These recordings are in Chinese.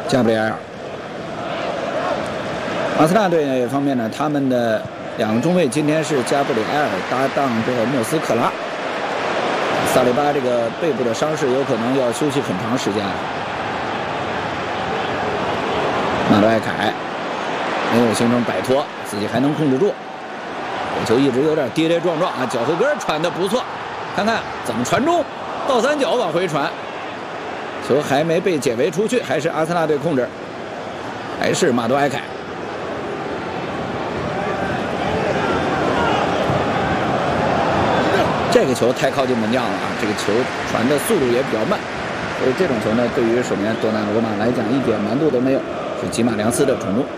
加布里埃尔。阿森纳队方面呢，他们的2个中卫今天是加布里埃尔搭档这个莫斯克拉。萨利巴这个背部的伤势有可能要休息很长时间。马多埃凯没有形成摆脱，自己还能控制住。这球一直有点跌跌撞撞啊，脚后跟传的不错，看看怎么传中，倒三角往回传，球还没被解围出去，还是阿森纳队控制，还是马多埃凯。这个球太靠近门将了啊！这个球传的速度也比较慢，所以这种球呢，对于守门员多纳鲁马来讲一点难度都没有，是吉马良斯的传中。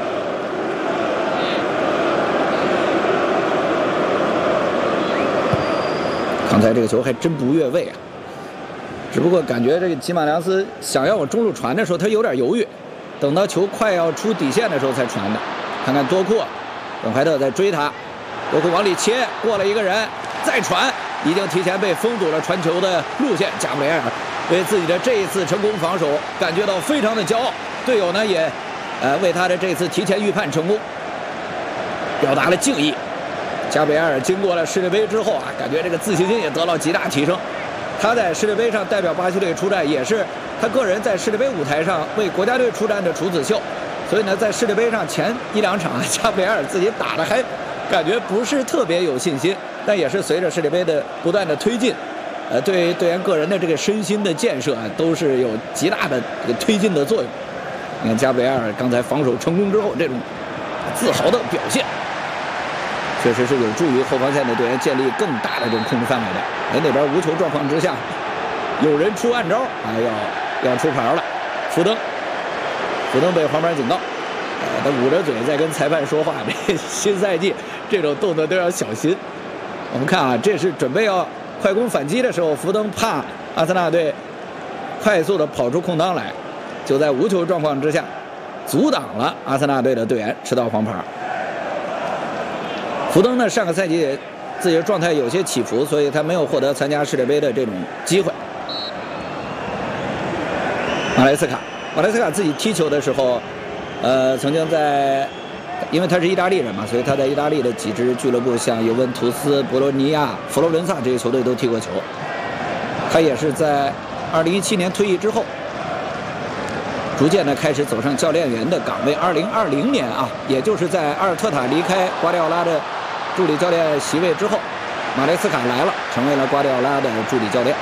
刚才这个球还真不越位啊，只不过感觉这个吉马良斯想要往中路传的时候，他有点犹豫，等到球快要出底线的时候才传的。看看多库，本怀特在追他，多库往里切，过了一个人。再传，已经提前被封堵了传球的路线。加布里埃尔为自己的这一次成功防守感觉到非常的骄傲，队友呢也为他的这次提前预判成功表达了敬意。加布里埃尔经过了世界杯之后啊，感觉这个自信心也得到极大提升。他在世界杯上代表巴西队出战，也是他个人在世界杯舞台上为国家队出战的处子秀。所以呢，在世界杯上前1、2场，加布里埃尔自己打的还感觉不是特别有信心。但也是随着世界杯的不断的推进，对队员个人的这个身心的建设啊，都是有极大的这个推进的作用。你看加布里埃尔刚才防守成功之后，这种自豪的表现，确实是有助于后防线的队员建立更大的这种控制范围的。哎，那边无球状况之下，有人出暗招，啊，要出牌了。福登被黄牌警告，他捂着嘴在跟裁判说话。这新赛季这种动作都要小心。我们看啊，这是准备要快攻反击的时候，福登怕阿森纳队快速的跑出空当来，就在无球状况之下阻挡了阿森纳队的队员吃到黄牌。福登呢，上个赛季自己的状态有些起伏，所以他没有获得参加世界杯的这种机会。马莱斯卡自己踢球的时候，曾经因为他是意大利人嘛，所以他在意大利的几支俱乐部，像尤文图斯、博洛尼亚、佛罗伦萨这些球队都踢过球。他也是在2017年退役之后，逐渐的开始走上教练员的岗位。2020年啊，也就是在阿尔特塔离开瓜迪奥拉的助理教练席位之后，马雷斯卡来了，成为了瓜迪奥拉的助理教练。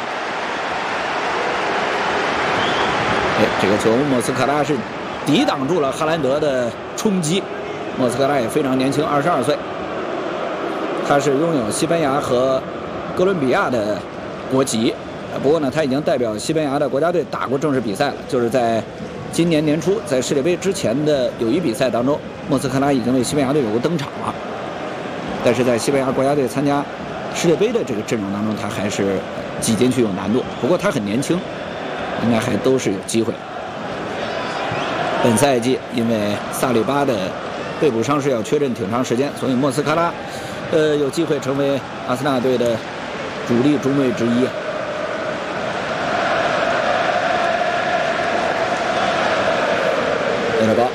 哎，这个球莫斯科拉是抵挡住了哈兰德的冲击。莫斯科拉也非常年轻，22岁，他是拥有西班牙和哥伦比亚的国籍。不过呢，他已经代表西班牙的国家队打过正式比赛了，就是在今年年初在世界杯之前的友谊比赛当中，莫斯科拉已经为西班牙队有过登场了。但是在西班牙国家队参加世界杯的这个阵容当中，他还是挤进去有难度。不过他很年轻，应该还都是有机会。本赛季因为萨里巴的背部伤势要确认挺长时间，所以莫斯科拉有机会成为阿森纳队的主力中卫之一。内德高，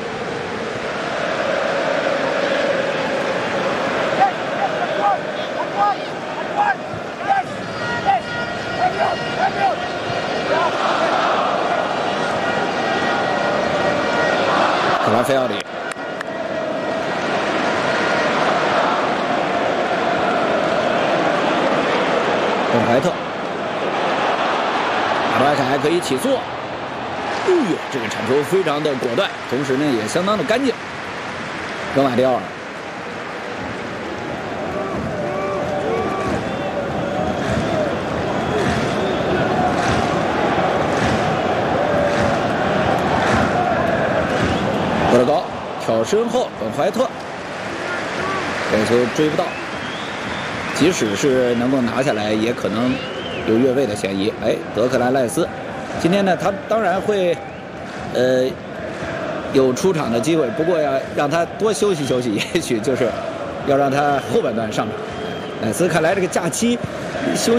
克拉菲奥里。本怀特，马多埃凯还可以起速。哎呦，这个铲球非常的果断，同时呢也相当的干净。格马迪奥尔，过得高，挑身后，本怀特，这球追不到。即使是能够拿下来，也可能有越位的嫌疑。哎，德克兰赖斯，今天呢，他当然会，有出场的机会，不过要让他多休息休息，也许就是要让他后半段上场。赖斯看来这个假期休息。